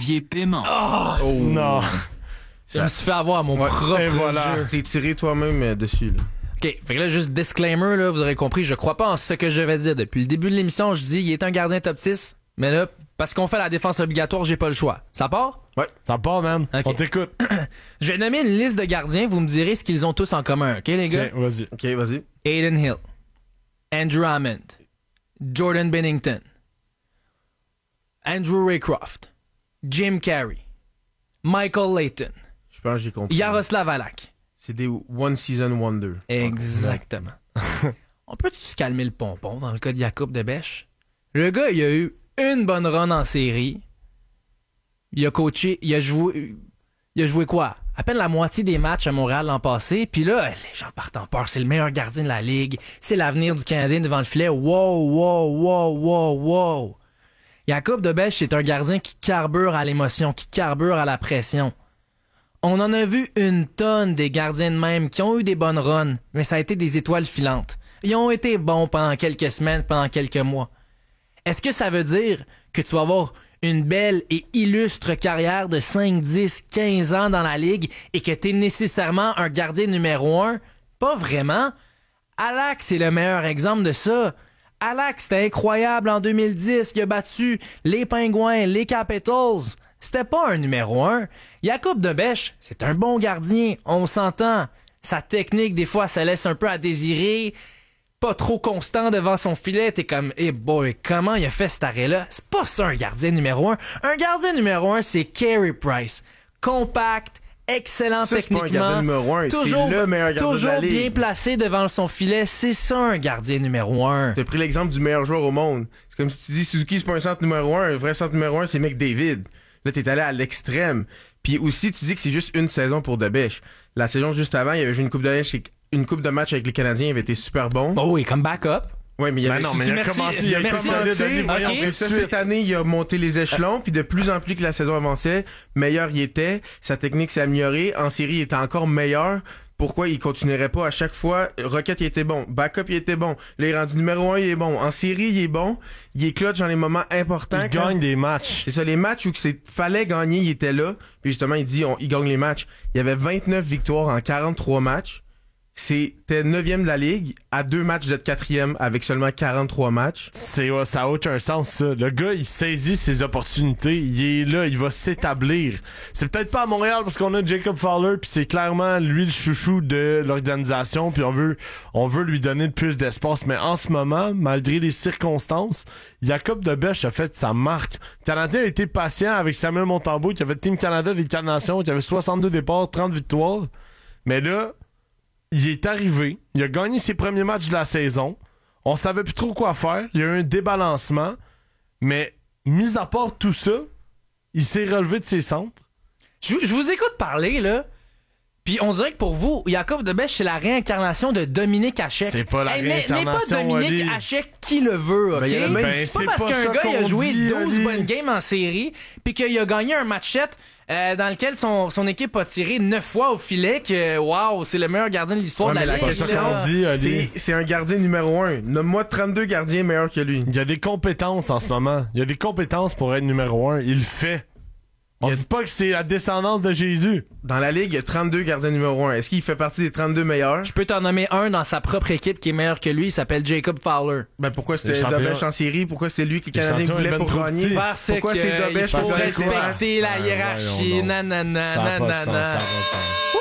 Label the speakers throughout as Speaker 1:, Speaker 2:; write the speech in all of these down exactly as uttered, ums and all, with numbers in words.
Speaker 1: Olivier Paiement.
Speaker 2: Oh,
Speaker 3: Oh.
Speaker 2: non. Je
Speaker 3: Ça-
Speaker 2: me suis fait avoir à mon
Speaker 3: Ouais,
Speaker 2: propre
Speaker 3: et voilà.
Speaker 2: jeu.
Speaker 3: T'es tiré toi-même euh, dessus, là.
Speaker 2: OK, fait que là, juste disclaimer, là, vous aurez compris, je crois pas en ce que je vais dire. Depuis le début de l'émission, je dis, il est un gardien top six, mais là, parce qu'on fait la défense obligatoire, j'ai pas le choix. Ça part?
Speaker 4: Ça part, man.
Speaker 2: Ok.
Speaker 4: On t'écoute.
Speaker 2: Je vais nommer une liste de gardiens, vous me direz ce qu'ils ont tous en commun, OK, les gars?
Speaker 4: Tiens, vas-y.
Speaker 3: OK, vas-y.
Speaker 2: Aiden Hill, Andrew Hammond, Jordan Bennington, Andrew Raycroft, Jim Carrey, Michael Layton,
Speaker 3: Je pense que j'ai compris.
Speaker 2: Yaroslav Alak.
Speaker 3: C'est des One Season Wonder.
Speaker 2: Exactement. On peut-tu se calmer le pompon dans le cas de Jacob de Bèche? Le gars, il a eu une bonne run en série. Il a coaché, il a joué, il a joué quoi? À peine la moitié des matchs à Montréal l'an passé. Puis là, les gens partent en peur. C'est le meilleur gardien de la Ligue. C'est l'avenir du Canadien devant le filet. Wow, wow, wow, wow, wow. Jacob de Bèche, c'est un gardien qui carbure à l'émotion, qui carbure à la pression. On en a vu une tonne des gardiens de même qui ont eu des bonnes runs, mais ça a été des étoiles filantes. Ils ont été bons pendant quelques semaines, pendant quelques mois. Est-ce que ça veut dire que tu vas avoir une belle et illustre carrière de cinq, dix, quinze ans dans la Ligue et que t'es nécessairement un gardien numéro un? Pas vraiment. Alak, c'est le meilleur exemple de ça. Alak, c'était incroyable en deux mille dix. Il a battu les Pingouins, les Capitals. C'était pas un numéro un. Jacob de Bèche, c'est un bon gardien, on s'entend. Sa technique, des fois, ça laisse un peu à désirer. Pas trop constant devant son filet. T'es comme, hey boy, comment il a fait cet arrêt-là? C'est pas ça un gardien numéro un. Un gardien numéro un, c'est Carey Price. Compact, excellent
Speaker 3: Ça, c'est pas un
Speaker 2: techniquement.
Speaker 3: gardien numéro un, c'est
Speaker 2: toujours,
Speaker 3: le meilleur gardien de
Speaker 2: toujours
Speaker 3: la Ligue.
Speaker 2: bien placé devant son filet. C'est ça un gardien numéro un.
Speaker 3: T'as pris l'exemple du meilleur joueur au monde. C'est comme si tu dis Suzuki, c'est pas un centre numéro un. Un vrai centre numéro un, c'est McDavid. Là, t'es allé à l'extrême. Puis aussi, tu dis que c'est juste une saison pour Debèche. La saison juste avant, il avait joué une coupe de chez- une coupe de match avec les Canadiens, il avait été super bon.
Speaker 2: Oh oui, comme backup.
Speaker 3: Ouais, mais il
Speaker 4: Ben
Speaker 3: avait
Speaker 4: non, mais il a
Speaker 2: merci,
Speaker 4: commencé, il a
Speaker 2: merci,
Speaker 4: commencé,
Speaker 3: commencé,
Speaker 4: Denis, voyons,
Speaker 2: ok.
Speaker 3: Après ça, cette année, il a monté les échelons, puis de plus en plus que la saison avançait, meilleur il était, sa technique s'est améliorée, en série, il était encore meilleur. Pourquoi il continuerait pas à chaque fois? Rocket, il était bon. Backup, il était bon. Là, il est rendu numéro un, il est bon. En série, il est bon. Il est clutch dans les moments importants.
Speaker 4: Il
Speaker 3: quand-
Speaker 4: gagne des matchs.
Speaker 3: C'est ça, les matchs où c'est fallait gagner, il était là. Puis justement, il dit, on, il gagne les matchs. Il y avait vingt-neuf victoires en quarante-trois matchs. C'était neuvième de la Ligue, à deux matchs d'être quatrième avec seulement quarante-trois matchs.
Speaker 4: C'est, ouais, ça a aucun sens, ça. Le gars, il saisit ses opportunités. Il est là, il va s'établir. C'est peut-être pas à Montréal parce qu'on a Jacob Fowler, puis c'est clairement lui le chouchou de l'organisation, puis on veut, on veut lui donner le plus d'espace. Mais en ce moment, malgré les circonstances, Jacob de Bèche a fait sa marque. Le Canadien a été patient avec Samuel Montembeault, qui avait Team Canada des quatre nations, qui avait soixante-deux départs, trente victoires. Mais là, il est arrivé, il a gagné ses premiers matchs de la saison, on savait plus trop quoi faire, il y a eu un débalancement, mais mis à part tout ça, il s'est relevé de ses centres.
Speaker 2: Je, je vous écoute parler, là. Puis on dirait que pour vous, Jacob de Bèche, c'est la réincarnation de Dominique Hachek.
Speaker 4: C'est pas la
Speaker 2: Hey, n'est- N'est
Speaker 4: réincarnation,
Speaker 2: pas Dominique
Speaker 4: Oli.
Speaker 2: Hachek qui le veut, OK?
Speaker 3: Ben, il y a le même-
Speaker 4: Ben,
Speaker 2: c'est pas
Speaker 4: c'est
Speaker 2: parce
Speaker 4: pas
Speaker 2: qu'un
Speaker 4: ça
Speaker 2: gars il a
Speaker 4: qu'on
Speaker 2: joué
Speaker 4: dit,
Speaker 2: douze
Speaker 4: Oli.
Speaker 2: bonnes games en série, puis qu'il a gagné un matchette euh, dans lequel son, son équipe a tiré neuf fois au filet, que waouh, c'est le meilleur gardien de l'histoire
Speaker 3: Ouais,
Speaker 2: de
Speaker 3: mais
Speaker 2: la
Speaker 3: la
Speaker 2: Ligue.
Speaker 4: C'est pas ça
Speaker 3: question,
Speaker 2: là.
Speaker 4: qu'on dit, Oli.
Speaker 3: C'est, c'est un gardien numéro un. Nomme-moi trente-deux gardiens meilleurs que lui.
Speaker 4: Il y a des compétences en ce moment. Il y a des compétences pour être numéro un. Il le fait. On
Speaker 3: Il y a-
Speaker 4: dit pas que c'est la descendance de Jésus.
Speaker 3: Dans la Ligue, il y a trente-deux gardiens numéro un. Est-ce qu'il fait partie des trente-deux meilleurs?
Speaker 2: Je peux t'en nommer un dans sa propre équipe qui est meilleur que lui, il s'appelle Jacob Fowler.
Speaker 3: Ben, pourquoi c'était
Speaker 4: Les champions-
Speaker 3: Debèche en série? Pourquoi c'était lui que les
Speaker 4: Les
Speaker 3: Canadiens
Speaker 4: champions,
Speaker 3: voulaient
Speaker 4: ils
Speaker 3: pour
Speaker 4: viennent trop
Speaker 3: gagner?
Speaker 4: petits.
Speaker 2: Parce
Speaker 3: Pourquoi
Speaker 2: que
Speaker 3: c'est
Speaker 2: il
Speaker 3: Debèche
Speaker 2: faut
Speaker 3: parce que c'est
Speaker 2: respecter la
Speaker 4: Ouais,
Speaker 2: hiérarchie,
Speaker 4: voyons donc.
Speaker 2: nanana,
Speaker 4: Ça a pas de sens, ça a
Speaker 2: nanana.
Speaker 4: pas de sens.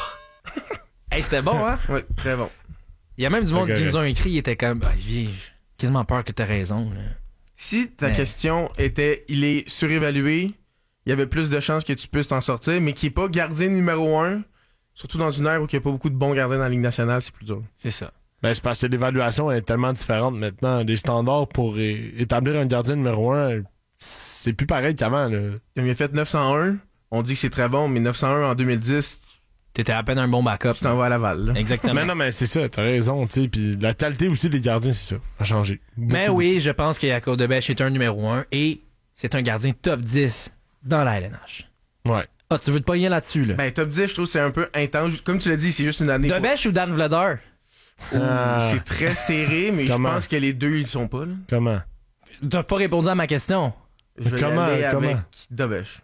Speaker 2: Hey, c'était bon, hein?
Speaker 3: Ouais, très bon.
Speaker 2: Il y a même du monde
Speaker 4: Ok,
Speaker 2: qui nous
Speaker 4: ok.
Speaker 2: ont écrit, il était comme, ah, Olivier, j'ai quasiment peur que t'aies raison, là.
Speaker 3: Si ta
Speaker 2: Mais-
Speaker 3: question était, il est surévalué, il y avait plus de chances que tu puisses t'en sortir, mais qui est pas gardien numéro un, surtout dans une ère où il n'y a pas beaucoup de bons gardiens dans la Ligue nationale, c'est plus dur.
Speaker 2: C'est ça.
Speaker 4: Ben, c'est parce que l'évaluation est tellement différente maintenant. Les standards pour é- établir un gardien numéro un, c'est plus pareil qu'avant, là.
Speaker 3: Il a fait neuf cent un, on dit que c'est très bon, mais neuf cent un en deux mille dix,
Speaker 2: T'étais à peine un bon backup.
Speaker 3: tu t'en vas à Laval. Là.
Speaker 2: Exactement.
Speaker 4: Mais non, mais c'est ça, t'as raison, tu sais. Puis la qualité aussi des gardiens, c'est ça, a changé.
Speaker 2: Mais
Speaker 4: Beaucoup.
Speaker 2: oui, je pense que Jacob Debèche est un numéro un et c'est un gardien top dix dans la L N H.
Speaker 4: Ouais.
Speaker 2: Ah, tu veux te pogner là-dessus, là?
Speaker 3: Ben, top dix, je trouve que c'est un peu intense. Comme tu l'as dit, c'est juste une année. pour-
Speaker 2: Debèche ou Dan Vladar?
Speaker 3: Ouh,
Speaker 4: Ah.
Speaker 3: C'est très serré, mais je
Speaker 4: Comment?
Speaker 3: pense que les deux, ils sont pas, là.
Speaker 4: Comment?
Speaker 2: T'as pas répondu à ma question.
Speaker 3: Je vais
Speaker 4: Comment,
Speaker 3: y aller
Speaker 4: comment?
Speaker 3: avec Debèche.